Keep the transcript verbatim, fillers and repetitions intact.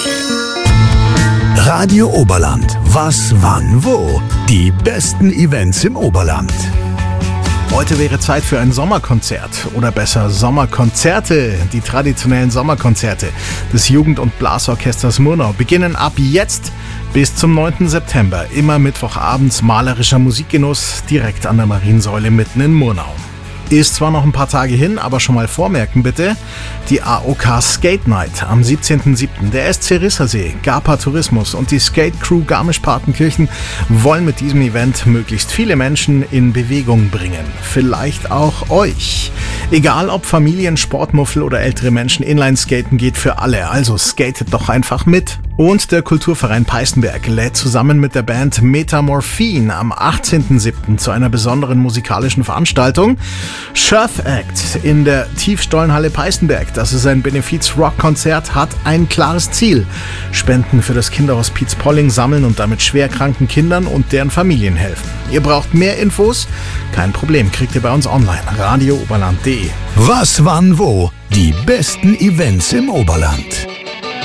Radio Oberland. Was, wann, wo? Die besten Events im Oberland. Heute wäre Zeit für ein Sommerkonzert oder besser Sommerkonzerte. Die traditionellen Sommerkonzerte des Jugend- und Blasorchesters Murnau beginnen ab jetzt bis zum neunten September. Immer mittwochabends malerischer Musikgenuss direkt an der Mariensäule mitten in Murnau. Ist zwar noch ein paar Tage hin, aber schon mal vormerken bitte. Die A O K Skate Night am siebzehnten siebten Der S C Rissersee, Gapa Tourismus und die Skate Crew Garmisch-Partenkirchen wollen mit diesem Event möglichst viele Menschen in Bewegung bringen. Vielleicht auch euch. Egal ob Familien, Sportmuffel oder ältere Menschen, Inlineskaten geht für alle. Also skatet doch einfach mit. Und der Kulturverein Peißenberg lädt zusammen mit der Band Metamorphine am achtzehnten siebten zu einer besonderen musikalischen Veranstaltung. Surf Act in der Tiefstollenhalle Peißenberg. Das ist ein Benefiz-Rock-Konzert, hat ein klares Ziel. Spenden für das Kinderhospiz Polling sammeln und damit schwerkranken Kindern und deren Familien helfen. Ihr braucht mehr Infos? Kein Problem, kriegt ihr bei uns online. radio oberland punkt de. Was, wann, wo? Die besten Events im Oberland.